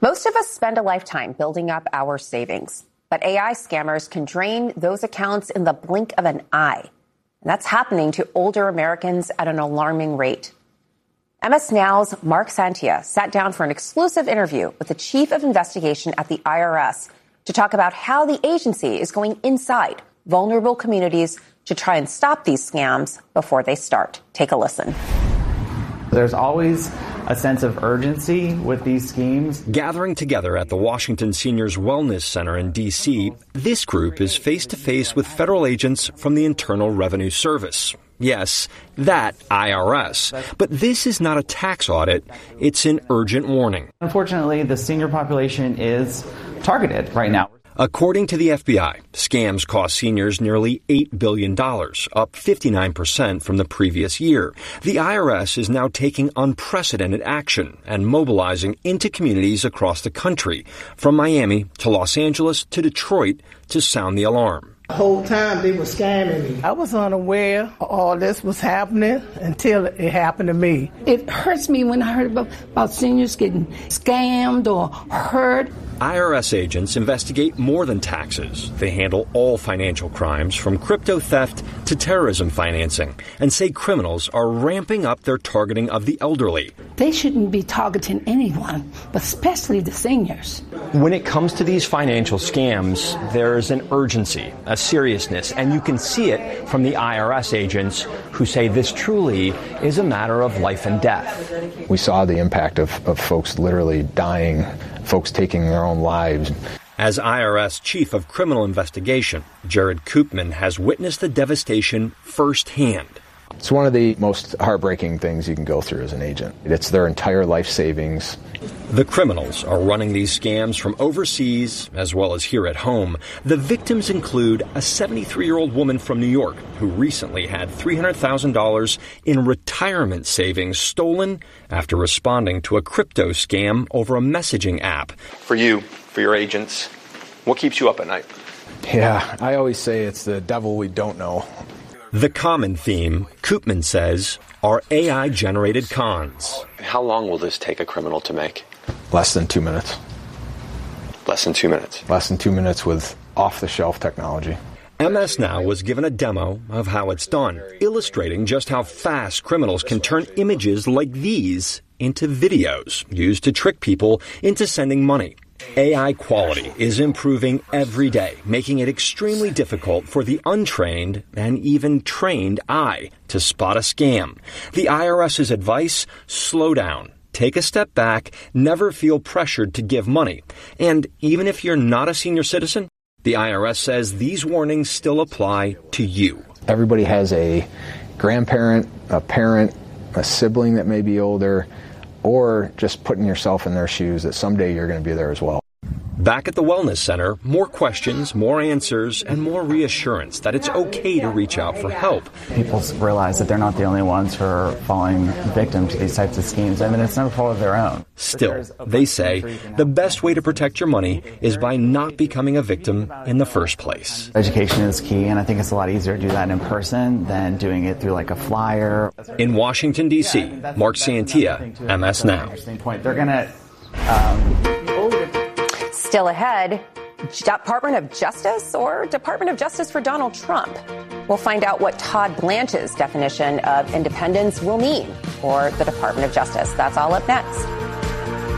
Most of us spend a lifetime building up our savings, but AI scammers can drain those accounts in the blink of an eye. And that's happening to older Americans at an alarming rate. MS Now's Mark Santia sat down for an exclusive interview with the chief of investigation at the IRS to talk about how the agency is going inside vulnerable communities to try and stop these scams before they start. Take a listen. There's always a sense of urgency with these schemes. Gathering together at the Washington Seniors Wellness Center in D.C., this group is face-to-face with federal agents from the Internal Revenue Service. Yes, that IRS. But this is not a tax audit. It's an urgent warning. Unfortunately, the senior population is targeted right now. According to the FBI, scams cost seniors nearly $8 billion, up 59% from the previous year. The IRS is now taking unprecedented action and mobilizing into communities across the country, from Miami to Los Angeles to Detroit, to sound the alarm. The whole time they were scamming me. I was unaware all this was happening until it happened to me. It hurts me when I heard about seniors getting scammed or hurt. IRS agents investigate more than taxes. They handle all financial crimes, from crypto theft to terrorism financing, and say criminals are ramping up their targeting of the elderly. They shouldn't be targeting anyone, but especially the seniors. When it comes to these financial scams, there's an urgency, a seriousness, and you can see it from the IRS agents who say this truly is a matter of life and death. We saw the impact of folks literally dying, folks taking their own lives. As IRS Chief of Criminal Investigation, Jared Koopman has witnessed the devastation firsthand. It's one of the most heartbreaking things you can go through as an agent. It's their entire life savings. The criminals are running these scams from overseas as well as here at home. The victims include a 73-year-old woman from New York who recently had $300,000 in retirement savings stolen after responding to a crypto scam over a messaging app. For you, for your agents, what keeps you up at night? Yeah, I always say it's the devil we don't know. The common theme, Koopman says, are AI-generated cons. How long will this take a criminal to make? Less than 2 minutes. Less than 2 minutes? Less than 2 minutes with off-the-shelf technology. MS Now was given a demo of how it's done, illustrating just how fast criminals can turn images like these into videos used to trick people into sending money. AI quality is improving every day, making it extremely difficult for the untrained and even trained eye to spot a scam. The IRS's advice: slow down, take a step back, never feel pressured to give money. And even if you're not a senior citizen, the IRS says these warnings still apply to you. Everybody has a grandparent, a parent, a sibling that may be older, or just putting yourself in their shoes that someday you're going to be there as well. Back at the Wellness Center, more questions, more answers, and more reassurance that it's okay to reach out for help. People realize that they're not the only ones who are falling victim to these types of schemes. I mean, it's no fault of their own. Still, they say the best way to protect your money is by not becoming a victim in the first place. Education is key, and I think it's a lot easier to do that in person than doing it through like a flyer. In Washington, D.C., Mark Santia, MS Now. They're going to... Still ahead, Department of Justice or Department of Justice for Donald Trump? We'll find out what Todd Blanche's definition of independence will mean for the Department of Justice. That's all up next.